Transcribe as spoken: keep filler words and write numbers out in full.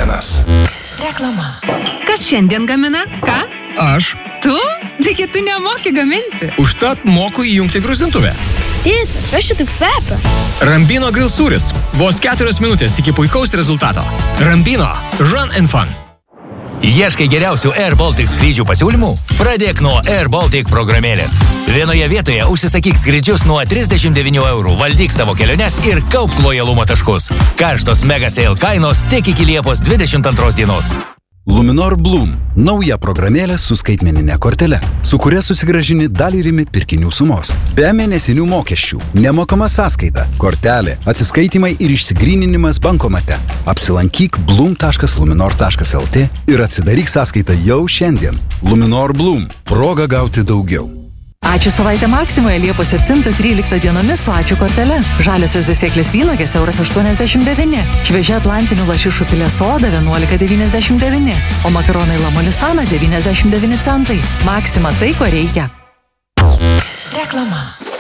vienas. Reklama. Kas šiandien gamina? Ką? Aš. Tu? Taigi tu nemoki gaminti. Užtat moku įjungti gruzintuvę. Tėti, kas čia taip kvepia? Rambino grill sūris. Vos keturios minutės iki puikaus rezultato. Rambino. Run and fun. Ieškai geriausių Air Baltic skrydžių pasiūlymų? Pradėk nuo Air Baltic programėlės. Vienoje vietoje užsisakyk skrydžius nuo trisdešimt devynių eurų, valdyk savo keliones ir kaupk lojalumo taškus. Karštos mega sale kainos tik iki Liepos dvidešimt antros dienos. Luminor Bloom – nauja programėlė su skaitmeninė kortele, su kuria susigrąžini dalį rimi pirkinių sumos. Be mėnesinių mokesčių, nemokama sąskaita, kortelė, atsiskaitimai ir išsigryninimas bankomate. Apsilankyk bloom taškas luminor taškas lt ir atsidaryk sąskaitą jau šiandien. Luminor Bloom – proga gauti daugiau. Ačiū savaitę Maksimoje Liepos septintą tryliktą dienomis su ačiū kortele. Žaliosios besėklės vynogės euras aštuoniasdešimt devyni. Šviežia atlantinių lašišų filė soda vienuolika devyniasdešimt devyni. O makaronai Lamolisana devyniasdešimt devyni centai. Maksima tai, ko reikia. Reklama.